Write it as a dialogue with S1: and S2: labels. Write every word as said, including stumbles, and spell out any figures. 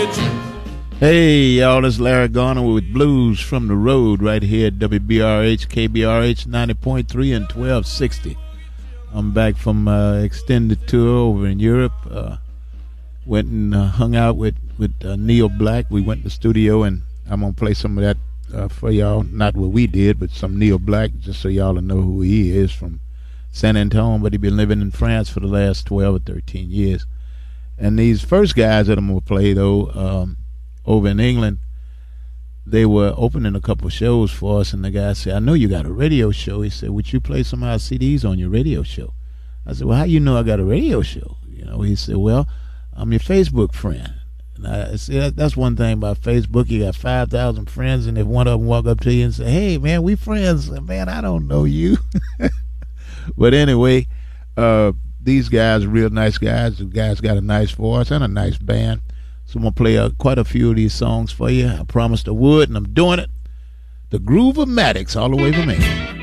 S1: Hey, y'all, it's Larry Garner with Blues from the Road right here at W B R H, K B R H ninety point three and twelve sixty. I'm back from uh, extended tour over in Europe. Uh, went and uh, hung out with, with uh, Neil Black. We went to the studio, and I'm going to play some of that uh, for y'all. Not what we did, but some Neil Black, just so y'all will know who he is, from San Antonio, but he's been living in France for the last twelve or thirteen years. And these first guys that I'm going to play, though, um, over in England, they were opening a couple shows for us, and the guy said, I know you got a radio show. He said, would you play some of our C Ds on your radio show? I said, well, how you know I got a radio show? You know, he said, well, I'm your Facebook friend. And I said, that's one thing about Facebook. You got five thousand friends, and if one of them walk up to you and say, hey, man, we friends. Man, I don't know you. But anyway, uh, these guys are real nice guys. The guys got a nice voice and a nice band. So I'm going to play uh, quite a few of these songs for you. I promised I would, and I'm doing it. The Groove-O-Matics, all the way from England.